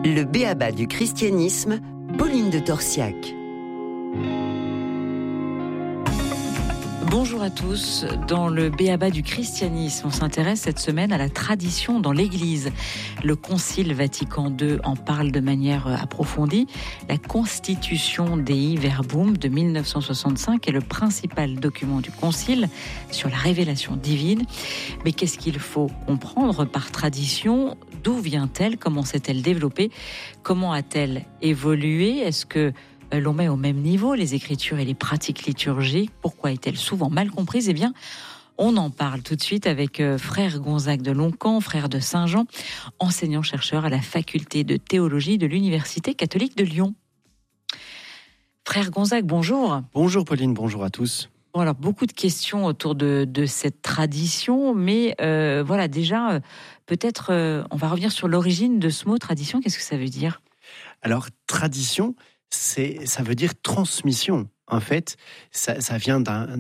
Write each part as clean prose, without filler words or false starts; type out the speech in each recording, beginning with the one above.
Le b.a.-ba du christianisme, Pauline de Torsiac. Bonjour à tous. Dans le b.a.-ba du christianisme, on s'intéresse cette semaine à la tradition dans l'Église. Le Concile Vatican II en parle de manière approfondie. La Constitution Dei Verbum de 1965 est le principal document du Concile sur la révélation divine. Mais qu'est-ce qu'il faut comprendre par tradition ? D'où vient-elle ? Comment s'est-elle développée ? Comment a-t-elle évolué ? Est-ce que l'on met au même niveau les écritures et les pratiques liturgiques? Pourquoi est-elle souvent mal comprise? Eh bien, on en parle tout de suite avec frère Gonzague de Loncan, frère de Saint-Jean, enseignant-chercheur à la faculté de théologie de l'Université catholique de Lyon. Frère Gonzague, bonjour. Bonjour Pauline, bonjour à tous. Bon, alors, beaucoup de questions autour de cette tradition, mais voilà, déjà, peut-être, on va revenir sur l'origine de ce mot tradition. Qu'est-ce que ça veut dire ? Alors, tradition, ça veut dire transmission. En fait, ça vient d'un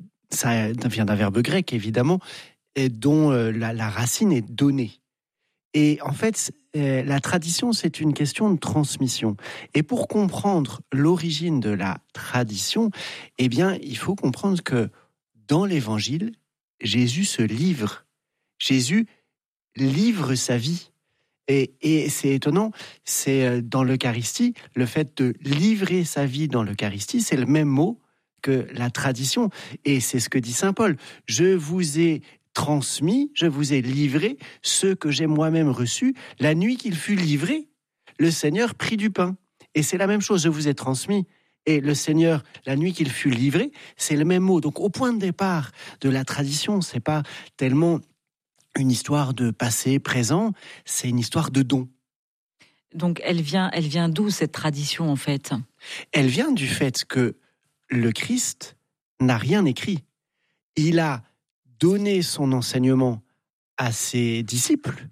verbe grec, évidemment, et dont la racine est donner. Et en fait, la tradition, c'est une question de transmission. Et pour comprendre l'origine de la tradition, eh bien, il faut comprendre que dans l'Évangile, Jésus se livre. Jésus livre sa vie. Et c'est étonnant, c'est dans l'Eucharistie, le fait de livrer sa vie dans l'Eucharistie, c'est le même mot que la tradition. Et c'est ce que dit saint Paul. Je vous ai transmis, je vous ai livré ce que j'ai moi-même reçu. La nuit qu'il fut livré, le Seigneur prit du pain. Et c'est la même chose, je vous ai transmis. Et le Seigneur, la nuit qu'il fut livré, c'est le même mot. Donc au point de départ de la tradition, c'est pas tellement une histoire de passé, présent, c'est une histoire de don. Donc elle vient d'où cette tradition en fait ? Elle vient du fait que le Christ n'a rien écrit. Il a donné son enseignement à ses disciples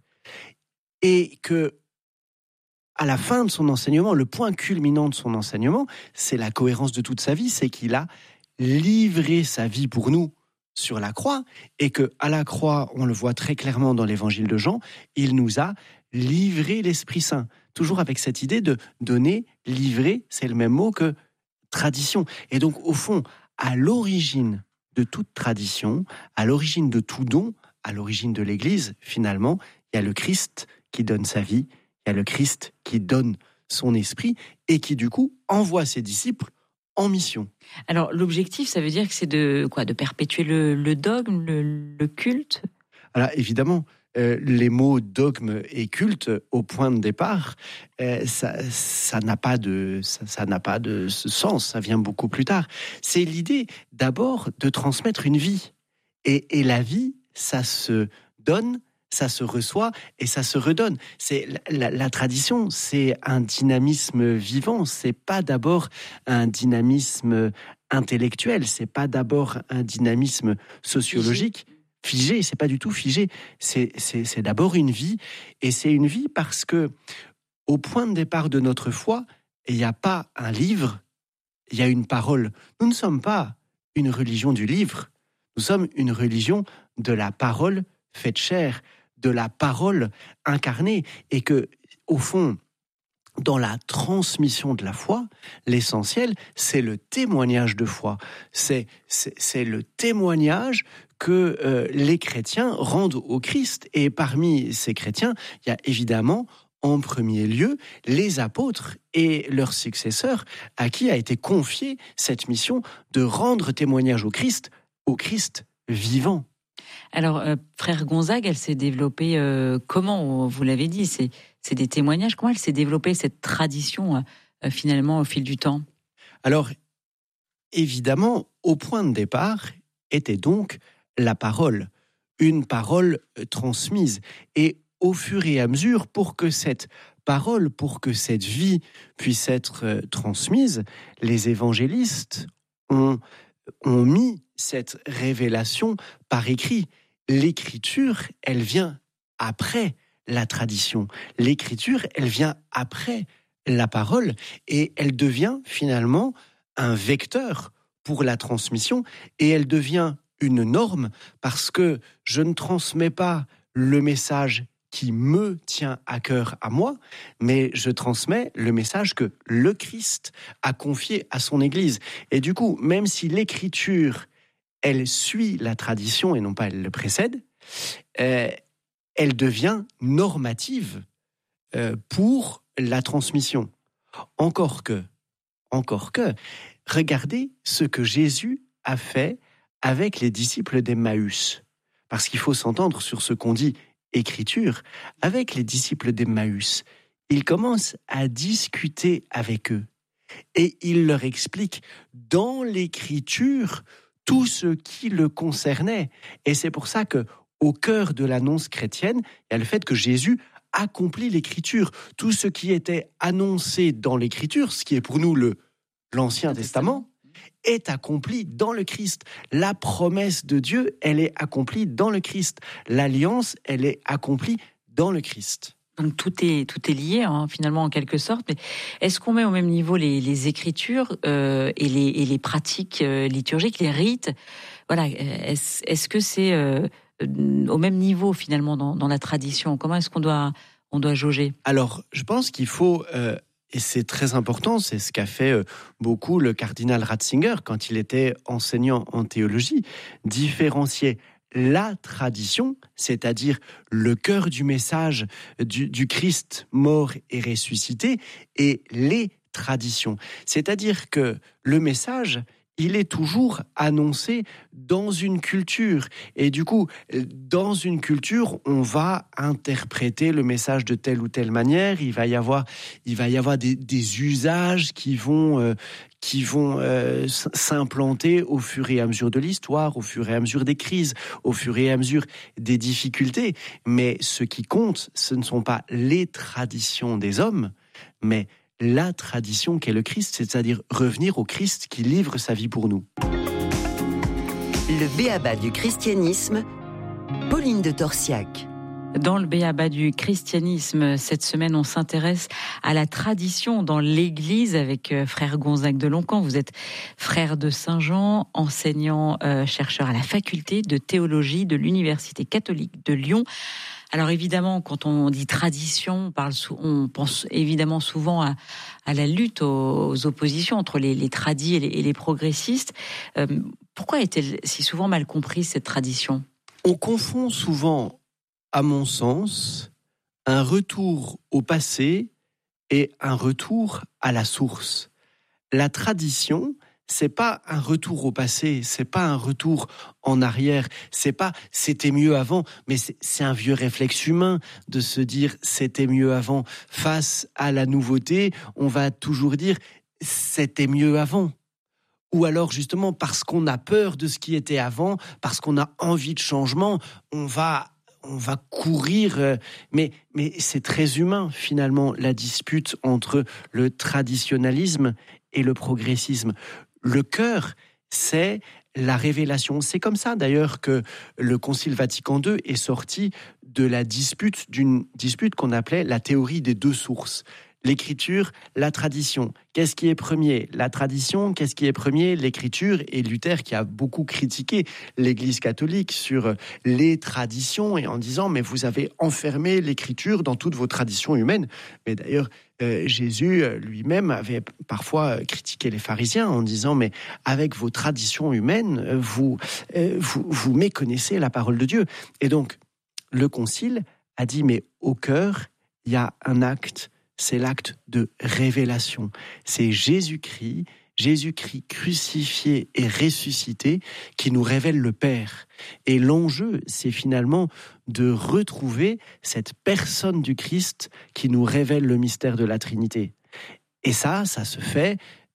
et que, à la fin de son enseignement, le point culminant de son enseignement, c'est la cohérence de toute sa vie, c'est qu'il a livré sa vie pour nous sur la croix et que à la croix, on le voit très clairement dans l'évangile de Jean, il nous a livré l'Esprit Saint. Toujours avec cette idée de donner, livrer, c'est le même mot que tradition. Et donc, au fond, à l'origine de toute tradition, à l'origine de tout don, à l'origine de l'Église, finalement, il y a le Christ qui donne sa vie, il y a le Christ qui donne son esprit et qui, du coup, envoie ses disciples en mission. Alors, l'objectif, ça veut dire que c'est de perpétuer le dogme, le culte ? Alors, évidemment, les mots dogme et culte, au point de départ, ça n'a pas de sens, ça vient beaucoup plus tard. C'est l'idée, d'abord, de transmettre une vie. Et la vie, ça se donne, ça se reçoit et ça se redonne. C'est la tradition, c'est un dynamisme vivant. C'est pas d'abord un dynamisme intellectuel. C'est pas d'abord un dynamisme sociologique. Figé, c'est pas du tout figé. C'est d'abord une vie, et c'est une vie parce que au point de départ de notre foi, il n'y a pas un livre, il y a une parole. Nous ne sommes pas une religion du livre. Nous sommes une religion de la parole faite chair, de la parole incarnée, et que, au fond, dans la transmission de la foi, l'essentiel, c'est le témoignage de foi. C'est le témoignage que les chrétiens rendent au Christ. Et parmi ces chrétiens, il y a évidemment, en premier lieu, les apôtres et leurs successeurs, à qui a été confiée cette mission de rendre témoignage au Christ vivant. Alors, frère Gonzague, elle s'est développée comment ? Vous l'avez dit, c'est des témoignages. Comment elle s'est développée, cette tradition, finalement, au fil du temps ? Alors, évidemment, au point de départ était donc la parole, une parole transmise. Et au fur et à mesure, pour que cette parole, pour que cette vie puisse être transmise, les évangélistes ont mis cette révélation par écrit. L'écriture, elle vient après la tradition. L'écriture, elle vient après la parole et elle devient finalement un vecteur pour la transmission et elle devient une norme parce que je ne transmets pas le message qui me tient à cœur à moi, mais je transmets le message que le Christ a confié à son Église. Et du coup, même si l'Écriture, elle suit la tradition et non pas elle le précède, elle devient normative pour la transmission. Encore que, regardez ce que Jésus a fait avec les disciples d'Emmaüs. Parce qu'il faut s'entendre sur ce qu'on dit Écriture. Avec les disciples d'Emmaüs, il commence à discuter avec eux. Et il leur explique dans l'Écriture tout ce qui le concernait. Et c'est pour ça que, au cœur de l'annonce chrétienne, il y a le fait que Jésus accomplit l'Écriture. Tout ce qui était annoncé dans l'Écriture, ce qui est pour nous l'Ancien Testament, est accompli dans le Christ. La promesse de Dieu, elle est accomplie dans le Christ. L'alliance, elle est accomplie dans le Christ. Donc tout est lié, finalement, en quelque sorte. Mais est-ce qu'on met au même niveau les Écritures et les pratiques liturgiques, les rites? Voilà. Est-ce que c'est au même niveau, finalement, dans la tradition? Comment est-ce qu'on doit jauger? Alors, je pense qu'il faut... et c'est très important, c'est ce qu'a fait beaucoup le cardinal Ratzinger quand il était enseignant en théologie, différencier la tradition, c'est-à-dire le cœur du message du Christ mort et ressuscité, et les traditions. C'est-à-dire que le message, il est toujours annoncé dans une culture. Et du coup, dans une culture, on va interpréter le message de telle ou telle manière. Il va y avoir des usages qui vont s'implanter au fur et à mesure de l'histoire, au fur et à mesure des crises, au fur et à mesure des difficultés. Mais ce qui compte, ce ne sont pas les traditions des hommes, mais la tradition qu'est le Christ, c'est-à-dire revenir au Christ qui livre sa vie pour nous. Le b.a.-ba du christianisme, Pauline de Torsiac. Dans le b.a.-ba du christianisme, cette semaine, on s'intéresse à la tradition dans l'Église avec frère Gonzague de Loncan. Vous êtes frère de Saint-Jean, enseignant, chercheur à la faculté de théologie de l'Université catholique de Lyon. Alors évidemment, quand on dit tradition, on pense évidemment souvent à la lutte, aux oppositions entre les tradis et les progressistes. Pourquoi est-elle si souvent mal comprise, cette tradition ? On confond souvent, à mon sens, un retour au passé et un retour à la source. La tradition, c'est pas un retour au passé, c'est pas un retour en arrière, c'est pas c'était mieux avant, mais c'est un vieux réflexe humain de se dire c'était mieux avant. Face à la nouveauté, on va toujours dire c'était mieux avant. Ou alors justement parce qu'on a peur de ce qui était avant, parce qu'on a envie de changement, on va courir, mais c'est très humain finalement la dispute entre le traditionnalisme et le progressisme. Le cœur, c'est la révélation. C'est comme ça d'ailleurs que le Concile Vatican II est sorti de la d'une dispute qu'on appelait la théorie des deux sources. L'écriture, la tradition. Qu'est-ce qui est premier ? La tradition, qu'est-ce qui est premier ? L'écriture. Et Luther qui a beaucoup critiqué l'Église catholique sur les traditions et en disant « mais vous avez enfermé l'écriture dans toutes vos traditions humaines ». Mais d'ailleurs, Jésus lui-même avait parfois critiqué les pharisiens en disant « mais avec vos traditions humaines, vous méconnaissez la parole de Dieu ». Et donc, le Concile a dit « mais au cœur, il y a un acte ». C'est l'acte de révélation. C'est Jésus-Christ crucifié et ressuscité, qui nous révèle le Père. Et l'enjeu, c'est finalement de retrouver cette personne du Christ qui nous révèle le mystère de la Trinité. Et ça se fait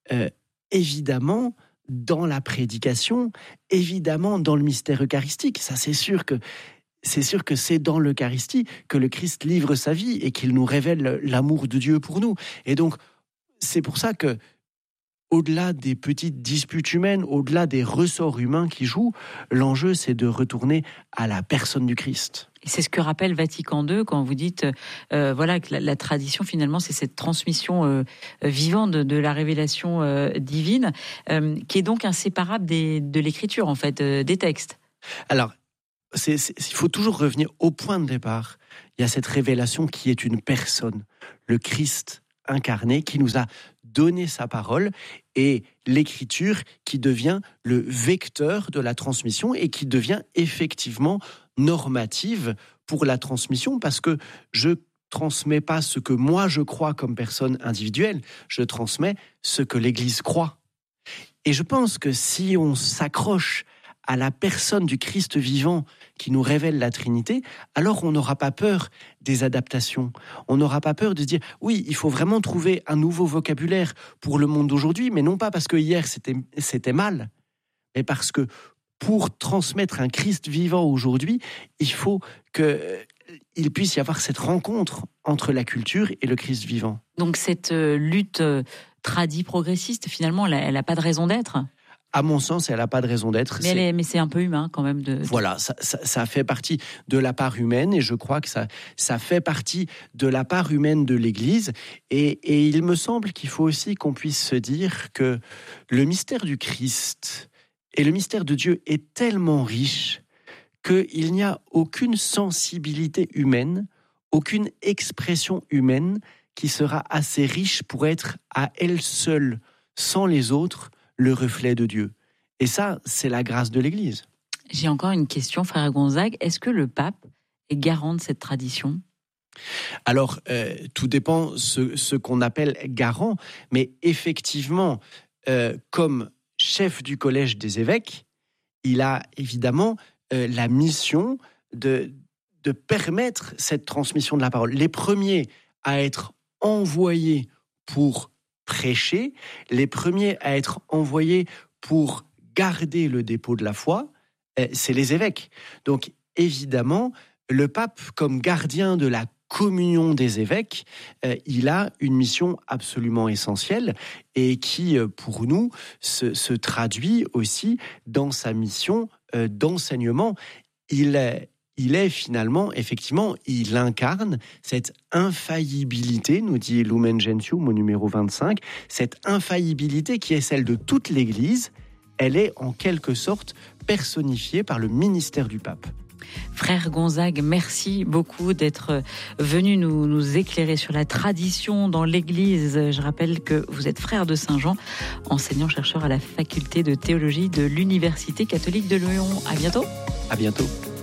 évidemment dans la prédication, évidemment dans le mystère eucharistique. Ça, c'est sûr que c'est dans l'Eucharistie que le Christ livre sa vie et qu'il nous révèle l'amour de Dieu pour nous. Et donc, c'est pour ça que, au-delà des petites disputes humaines, au-delà des ressorts humains qui jouent, l'enjeu, c'est de retourner à la personne du Christ. Et c'est ce que rappelle Vatican II quand vous dites que la tradition, finalement, c'est cette transmission vivante de la révélation divine, qui est donc inséparable de l'écriture, en fait, des textes. Alors, il faut toujours revenir au point de départ. il y a cette révélation qui est une personne, le Christ incarné, qui nous a donné sa parole, et l'écriture qui devient le vecteur de la transmission et qui devient effectivement normative pour la transmission, parce que je transmets pas ce que moi je crois comme personne individuelle, je transmets ce que l'Église croit. Et je pense que si on s'accroche à la personne du Christ vivant qui nous révèle la Trinité, alors on n'aura pas peur des adaptations. On n'aura pas peur de se dire, oui, il faut vraiment trouver un nouveau vocabulaire pour le monde d'aujourd'hui, mais non pas parce que hier c'était mal, mais parce que pour transmettre un Christ vivant aujourd'hui, il faut qu'il puisse y avoir cette rencontre entre la culture et le Christ vivant. Donc cette lutte tradi-progressiste, finalement, elle n'a pas de raison d'être ? À mon sens, elle n'a pas de raison d'être. Mais c'est un peu humain quand même. Voilà, ça fait partie de la part humaine, et je crois que ça fait partie de la part humaine de l'Église. Et il me semble qu'il faut aussi qu'on puisse se dire que le mystère du Christ et le mystère de Dieu est tellement riche qu'il n'y a aucune sensibilité humaine, aucune expression humaine qui sera assez riche pour être à elle seule, sans les autres, le reflet de Dieu. Et ça, c'est la grâce de l'Église. J'ai encore une question, frère Gonzague. Est-ce que le pape est garant de cette tradition ? Alors, tout dépend ce qu'on appelle garant, mais effectivement, comme chef du collège des évêques, il a évidemment la mission de permettre cette transmission de la parole. Les premiers à être envoyés pour prêcher, les premiers à être envoyés pour garder le dépôt de la foi, c'est les évêques. Donc, évidemment, le pape, comme gardien de la communion des évêques, il a une mission absolument essentielle et qui, pour nous, se traduit aussi dans sa mission d'enseignement. Il est finalement, effectivement, il incarne cette infaillibilité, nous dit Lumen Gentium au numéro 25, cette infaillibilité qui est celle de toute l'Église. Elle est en quelque sorte personnifiée par le ministère du pape. Frère Gonzague, merci beaucoup d'être venu nous éclairer sur la tradition dans l'Église. Je rappelle que vous êtes frère de Saint-Jean, enseignant-chercheur à la faculté de théologie de l'Université catholique de Lyon. À bientôt. À bientôt.